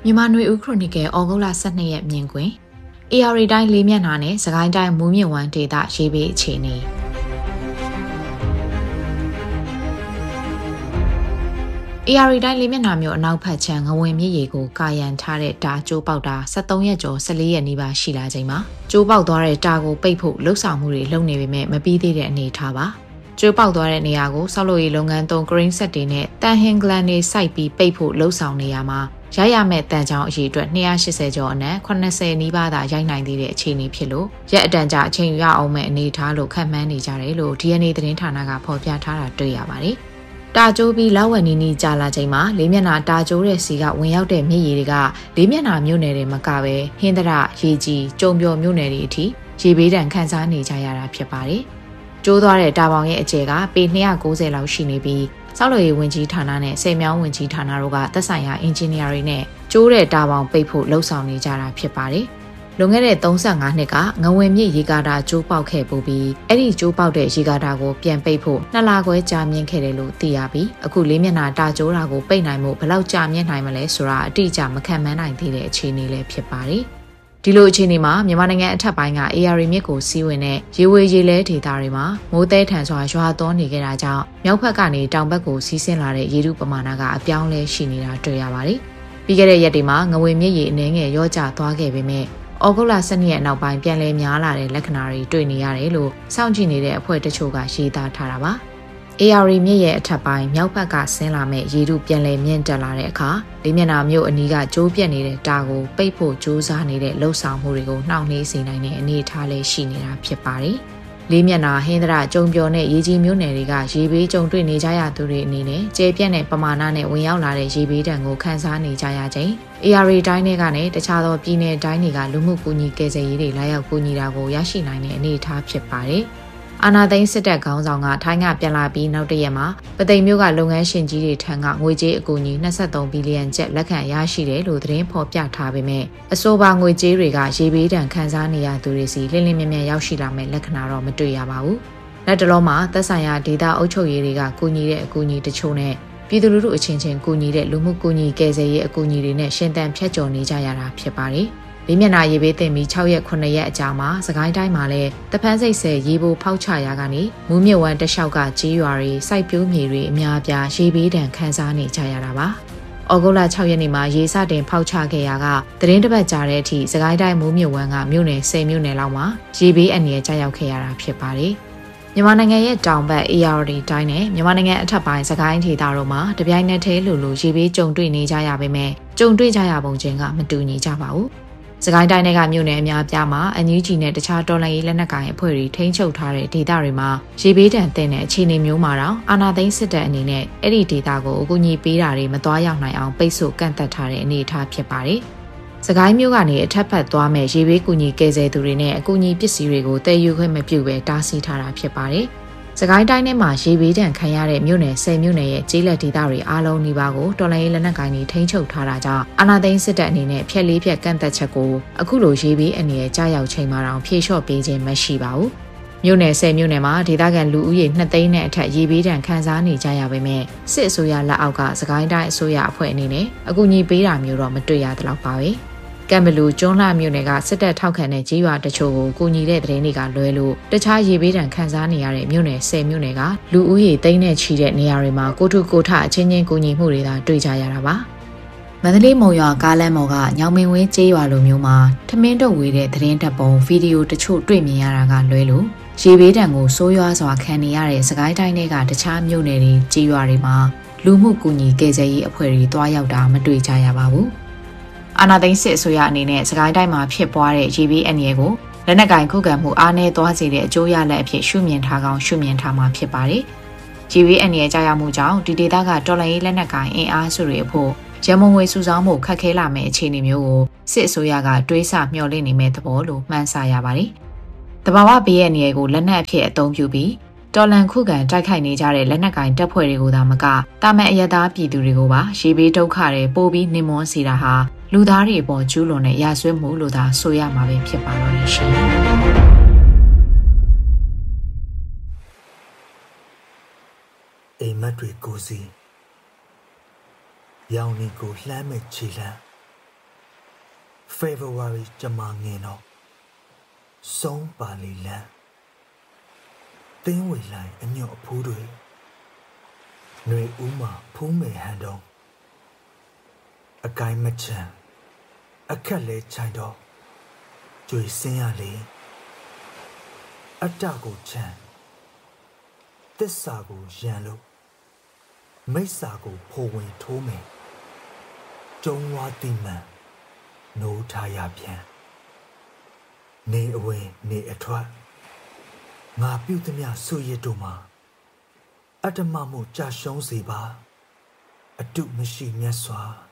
မြန်မာနွေဦးခရိုနီကယ်ဩဂုတ်လ12ရက်မြင်ကွင်း AR တိုင်းလေးမျက်နှာနဲ့စကိုင်းတိုင်းမူးမြင့်ဝမ်းဒေသရေးပေးအခြေအနေ AR တိုင်းလေးမျက်နှာမျိုးအနောက်ဖက်ခြမ်းငဝင်မြစ်ရေကိုကာယံထားတဲ့တာကျိုးပေါက်တာ73ရက်ကျော်14ရက်နီးပါးရှိလာချိန်မှာကျိုးပေါက်သွားတဲ့တာကိုပိတ်ဖို့လှုပ်ဆောင်မှုတွေလုပ်နေပေမဲ့မပြီးသေးတဲ့အနေထားပါကျိုးပေါက်သွားတဲ့နေရာကိုဆောက်လုပ်ရေးလုပ်ငန်းသုံး crane set တွေနဲ့တန်ဟင်ဂလန်တွေစိုက်ပြီးပိတ်ဖို့လှုပ်ဆောင်နေရမှာရရမဲ့တန်ချောင်းအရေးအတွက်280ကျော်အနက်80နီးပါးသာရိုက်နိုင်သေးတဲ့အခြေအနေဖြစ်လို့ရက်အတန်ကြာအချိန်ယူရအောင်မဲ့အနေထားလို့ခန့်မှန်းနေကြတယ်လို့ DNA သတင်းဌာနကဖော်ပြထားတာတွေ့ရပါတယ်။တာကျိုးပြီးလောက်ဝနီနီကြာလာချိန်မှာလေးမျက်နှာတာကျိုးတဲ့စီကဝင်ရောက်တဲ့မြစ်ရေတွေကလေးမျက်နှာမြို့နယ်တွေမကပဲဟင်းသရရေကြီးကျုံပြော်မြို့နယ်တွေအထိရေဘေးဒဏ်ခံစားနေကြရတာဖြစ်ပါတယ်။ကျိုးသွားတဲ့တာပေါင်ရဲ့အကျယ်ကပေ290လောက်ရှိနေပြီးဆောက်လုပ်ရေးဝန်ကြီးဌာနနဲ့ဆယ်မြောင်းဝန်ကြီးဌာနတို့ကသက်ဆိုင်ရာအင်ဂျင်နီယာတွေနဲ့ကျိုးတဲ့တာပေါင်ပိတ်ဖို့လှုံ့ဆော်နေကြတာဖြစ်ပါတယ်။လွန်ခဲ့တဲ့35နှစ်ကငဝင်မြစ်ရေကာတာကျိုးပေါက်ခဲ့ပူပြီးအဲ့ဒီကျိုးပေါက်တဲ့ရေကာတာကိုပြန်ပိတ်ဖို့2လခွဲကြာမြင့်ခဲ့တယ်လို့သိရပြီးအခုလေးမျက်နှာတာကျိုးတာကိုပိတ်နိုင်မှုဘယ်လောက်ကြာမြင့်နိုင်မလဲဆိုတာအတိအကျမခံမှန်းနိုင်သေးတဲ့အခြေအနေလည်းဖြစ်ပါတယ်။ဒီလိုအခြေအနေမှာမြန်မာနိုင်ငံအထက်ပိုင်းက AR မြစ်ကိုစီးဝင်တဲ့ရေဝေရေလဲဒေသတွေမှာမိုးသဲထန်စွာရွာသွန်းနေကြတာကြောင့်မြောက်ဘက်ကနေတောင်ဘက်ကိုစီးဆင်းလာတဲ့ရေထုပမာဏကအပြောင်းလဲရှိနေတာတွေ့ရပါတယ်။ပြီးခဲ့တဲ့ရက်တွေမှာငဝင်မြစ်ရေအနှဲငယ်ရောကျသွားခဲ့ပေမဲ့ဩဂုတ်လ12ရက်နောက်ပိုင်းပြန်လည်များလာတဲ့လက္ခဏာတွေတွေ့နေရတယ်လို့စောင့်ကြည့်နေတဲ့အဖွဲ့တချို့ကရေးသားထားတာပါ။ AR မြစ်ရဲ့အထက်ပိုင်းမြောက်ဘက်ကဆင်းလာမဲ့ရေထုပြန်လည်မြင့်တက်လာတဲ့အခါလေးမျက်နှာမြို့အနီးကကျိုးပြက်နေတဲ့တာကိုပိတ်ဖို့ကြိုးစားနေတဲ့လှုပ်ဆောင်မှုတွေကိုနှောင့်နှေးစေနိုင်တဲ့အနေအထားလေးရှိနေတာဖြစ်ပါတယ်။လေးမျက်နှာဟင်းသရကျုံပြော်နဲ့ရေကြီးမြို့နယ်တွေကရေဘေးကြုံတွေ့နေကြရသူတွေအနေနဲ့ကျေပြန့်တဲ့ပမာဏနဲ့ဝင်ရောက်လာတဲ့ရေဘေးဒဏ်ကိုခန်းစားနေကြရချိန် AR တိုင်းတွေကနေတခြားသောပြည်내တိုင်းတွေကလူမှုကူညီကယ်ဆယ်ရေးတွေလာရောက်ကူညီတာကိုရရှိနိုင်တဲ့အနေအထားဖြစ်ပါတယ်။အာနာသိန်းစစ်တပ်ခေါင်းဆောင်ကထိုင်းကပြန်လာပြီးနောက်တရက်မှာပသိမ်မြို့ကလုပ်ငန်းရှင်ကြီးတွေထံကငွေကြေးအကူအညီ23ဘီလီယံကျပ်လက်ခံရရှိတယ်လို့သတင်းဖော်ပြထားပေမဲ့အဆိုပါငွေကြေးတွေကရေဘေးဒဏ်ခံစားနေရသူတွေစီလင်းလင်းမြမြရောက်ရှိလာမဲ့လက္ခဏာတော့မတွေ့ရပါဘူး။လက်တလုံးမှာသက်ဆိုင်ရာဒေသအုပ်ချုပ်ရေးတွေကကူညီတဲ့အကူအညီတချို့နဲ့ပြည်သူလူထုအချင်းချင်းကူညီတဲ့လူမှုကူညီကယ်ဆယ်ရေးအကူအညီတွေနဲ့ရှင်သန်ဖြတ်ကျော်နေကြရတာဖြစ်ပါတယ်။လေးမျက်နှာရေဘေးတင်ပြီး6ရက်9ရက်အကြာမှာစကိုင်းတိုင်းမှာလည်းတပန်းစိတ်ဆယ်ရေပိုဖောက်ချရာကနေမူးမြစ်ဝမ်းတလျှောက်ကကြေးရွာတွေစိုက်ပျိုးမြေတွေအများအပြားရေဘေးဒဏ်ခံစားနေကြရတာပါ။ဩဂုတ်လ6ရက်နေ့မှာရေစတင်ဖောက်ချခဲ့ရာကသတင်းတစ်ပတ်ကြာတဲ့အထိစကိုင်းတိုင်းမူးမြစ်ဝမ်းကမြို့နယ်10မြို့နယ်လောက်မှာရေဘေးအန္တရာယ်ကျရောက်ခဲ့ရတာဖြစ်ပါတယ်။မြန်မာနိုင်ငံရဲ့တောင်ဘက် AR တိုင်းနဲ့မြန်မာနိုင်ငံအထက်ပိုင်းစကိုင်းဒေသတို့မှာတပြိုင်နက်တည်းလိုရေဘေးကြုံတွေ့နေကြရပေမဲ့ကြုံတွေ့ကြရပုံချင်းကမတူညီကြပါဘူး။စကိုင်းတိုင်းကမြို့နယ်အများပြားမှာအန်ယူဂျီနဲ့တခြားတော်လှန်ရေးလက်နက်ကိုင်အဖွဲ့တွေထိန်းချုပ်ထားတဲ့ဒေသတွေမှာရေဘေးဒဏ်သင့်တဲ့အခြေအနေမျိုးမှာတော့အာဏာသိမ်းစစ်တပ်အနေနဲ့အဲ့ဒီဒေသကိုအကူအညီပေးတာတွေမသွားရောက်နိုင်အောင်ပိတ်ဆို့ကန့်သတ်ထားတဲ့အနေအထားဖြစ်ပါတယ်။စကိုင်းမြို့ကနေအထက်ဖက်သွားမဲ့ရေဘေးကူညီကယ်ဆယ်သူတွေနဲ့အကူအညီပစ္စည်းတွေကိုတည်ယူခွင့်မပြုဘဲတားဆီးထားတာဖြစ်ပါတယ်။စကိုင်းတိုင်းထဲမှာရေဘေးဒဏ်ခံရတဲ့မြို့နယ်10မြို့နယ်ရဲ့ကျေးလက်ဒေသတွေအားလုံးဒီပါကိုတော်လှန်ရေးလက်နက်ကိုင်တွေထိန်းချုပ်ထားတာကြောင့်အာဏာသိမ်းစစ်တပ်အနေနဲ့ဖျက်လေးဖျက်ကန့်သက်ချက်ကိုအခုလိုရေဘေးအနေနဲ့ကြားရောက်ချိန်မှာတောင်ဖြေလျှော့ပေးခြင်းမရှိပါဘူး။မြို့နယ်10မြို့နယ်မှာဒေသခံလူဦးရေ2သိန်းနဲ့အထက်ရေဘေးဒဏ်ခံစားနေကြရပေမဲ့စစ်အစိုးရလက်အောက်ကစကိုင်းတိုင်းအစိုးရအဖွဲ့အနေနဲ့အကူအညီပေးတာမျိုးတော့မတွေ့ရသလောက်ပါပဲ။ကံဘလူကျွန်းလှမြို့နယ်ကစစ်တပ်ထောက်ခံတဲ့ကြေးရွာတချို့ကိုကူညီတဲ့သတင်းတွေကလွဲလို့တခြားရေဘေးဒဏ်ခံစားနေရတဲ့မြို့နယ်10မြို့နယ်ကလူဦးရေသိန်းနဲ့ချီတဲ့နေရာတွေမှာကိုထုကိုထအချင်းချင်းကူညီမှုတွေသာတွေ့ကြရတာပါ။မန္တလေးမုံရွာကားလမ်းပေါ်ကညောင်မင်းဝင်းကြေးရွာလိုမျိုးမှာထမင်းတုပ်ဝေတဲ့သတင်းတပ်ပုံဗီဒီယိုတချို့တွေ့မြင်ရတာကလွဲလို့ရေဘေးဒဏ်ကိုဆိုးရွားစွာခံနေရတဲ့စကိုင်းတိုင်းတွေကတခြားမြို့နယ်တွေကြေးရွာတွေမှာလူမှုကူညီကယ်ဆယ်ရေးအဖွဲ့တွေတွားရောက်တာမတွေ့ကြရပါဘူး။အာဏာသိမ်းစစ်အစိုးရအနေနဲ့စကိုင်းတိုင်းမှာဖြစ်ပွားတဲ့ရေဘေးအန္တရာယ်ကိုလက်နက်ကင်ခုခံမှုအားနည်းသွားစေတဲ့အကျိုးရလဒ်အဖြစ်ရှုမြင်ထားကောင်းရှုမြင်ထားမှာဖြစ်ပါတယ်။ရေဘေးအန္တရာယ်ကြာရောက်မှုကြောင့်ဒီဒေသကတော်လှန်ရေးလက်နက်ကင်အင်အားစုတွေအဖို့ရမုံငွေစုဆောင်းမှုခက်ခဲလာမယ့်အခြေအနေမျိုးကိုစစ်အစိုးရကတွေးဆမျှော်လင့်နေမဲ့သဘောလို့မှန်းဆရပါတယ်။တဘာဝဘေးအန္တရာယ်ကိုလက်နက်အဖြစ်အသုံးပြုပြီးတော်လန်ခုခံတိုက်ခိုက်နေကြတဲ့လက်နက်ကင်တပ်ဖွဲ့တွေကိုသာမကတာမန်အရသားပြည်သူတွေကိုပါရေဘေးဒုက္ခတွေပို့ပြီးနှိမ်မွန်းစေတာဟာလူသားတွေအပေါ်ကျူးလွန်တဲ့ရာဇဝတ်မှုလို့သာဆိုရမှာပဲဖြစ်ပါတော့ရှင်။အိမ်မက်တွေကိုစီရောင်နေကိုလှမ်းမဲ့ခြေလှမ်း February ကျမငင်တော့ဆုံးပါလီလန်သင်းဝေလိုက်အညွတ်အဖူးတွေຫນွေဦးမှာဖူးမယ်ဟန်တော့အကိုင်းမချမ်းအခက်လဲချိုင်တော့ကြွေစင်းရလေအတ္တကိုချမ်းသစ္စာကိုရန်လို့မိစ္ဆာကိုဖိုဝင်ထိုးမယ်ကျုံဝါတိမှန်နိုးထားရပြန်နေအဝင်နေအထွက်ငါပြုသမျှဆွရတို့မှာအတ္တမမှုကြာရှုံးစေပါအတုမရှိမြတ်စွာ